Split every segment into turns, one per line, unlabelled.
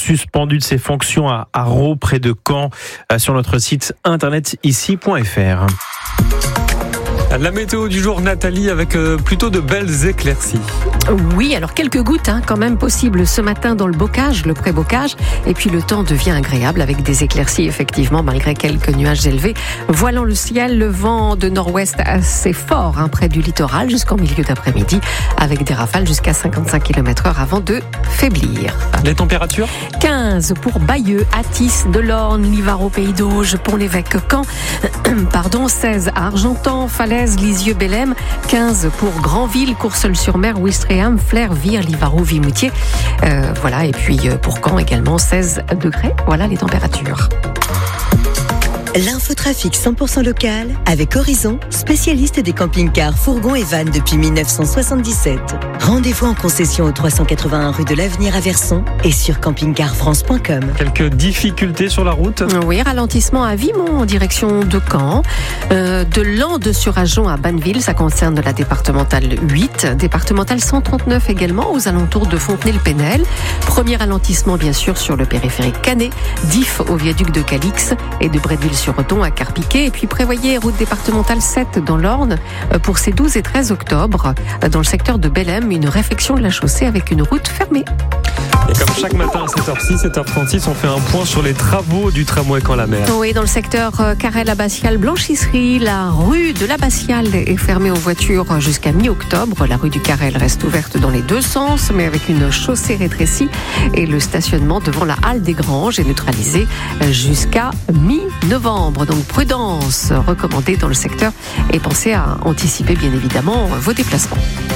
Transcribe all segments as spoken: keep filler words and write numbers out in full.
suspendu de ses fonctions à Arreau, près de Caen, sur notre site internet ici point f r.
La météo du jour, Nathalie, avec plutôt de belles éclaircies.
Oui, alors quelques gouttes hein, quand même possibles ce matin dans le bocage, le pré-bocage. Et puis le temps devient agréable avec des éclaircies, effectivement, malgré quelques nuages élevés. Voilant le ciel, le vent de nord-ouest assez fort hein, près du littoral jusqu'en milieu d'après-midi, avec des rafales jusqu'à cinquante-cinq kilomètres heure avant de faiblir.
Les températures ?
quinze pour Bayeux, Athis, Delorme, Livaro, Pays d'Auge, Pont-l'Évêque, Caen. Pardon, seize à Argentan, Falaise, Lisieux, Bellem. quinze pour Granville, Courseulles-sur-Mer, Ouistreham, Flers, Vire, Livaro, Vimoutier. Euh, voilà, et puis pour Caen également, seize degrés. Voilà les températures.
L'infotrafic cent pour cent local avec Horizon, spécialiste des camping-cars, fourgons et vannes depuis dix-neuf cent soixante-dix-sept. Rendez-vous en concession au trois cent quatre-vingt-un rue de l'Avenir à Verson et sur camping car france point com.
Quelques difficultés sur la route ?
Oui, ralentissement à Vimont en direction de Caen. Euh, de Landes-sur-Ajon à Banneville, ça concerne la départementale huit. Départementale cent trente-neuf également aux alentours de Fontenay-le-Pénel. Premier ralentissement bien sûr sur le périphérique Canet. Diff au viaduc de Calix et de Bretteville sur Othon à Carpiquet. Et puis prévoyez route départementale sept dans l'Orne pour ces douze et treize octobre. Dans le secteur de Bellem, une réfection de la chaussée avec une route fermée.
Et comme chaque matin à sept heures six, sept heures trente-six, on fait un point sur les travaux du tramway Caen-la-Mer.
Oui, dans le secteur Carrel-Abbatiale, Blanchisserie, la rue de l'Abbatiale est fermée aux voitures jusqu'à mi-octobre. La rue du Carrel reste ouverte dans les deux sens, mais avec une chaussée rétrécie. Et le stationnement devant la halle des Granges est neutralisé jusqu'à mi-novembre. Donc prudence recommandée dans le secteur et pensez à anticiper bien évidemment vos déplacements.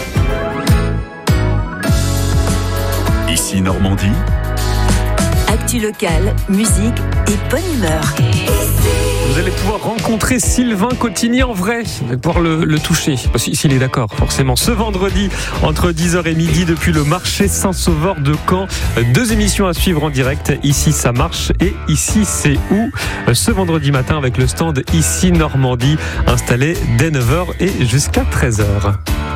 Ici Normandie.
Actu locale, musique et bonne humeur.
Vous allez pouvoir rencontrer Sylvain Cotigny en vrai. Vous allez pouvoir le, le toucher, s'il est d'accord, forcément. Ce vendredi, entre dix heures et midi, depuis le marché Saint-Sauveur de Caen. Deux émissions à suivre en direct. Ici, ça marche. Et ici, c'est où ? Ce vendredi matin, avec le stand Ici Normandie, installé dès neuf heures et jusqu'à treize heures.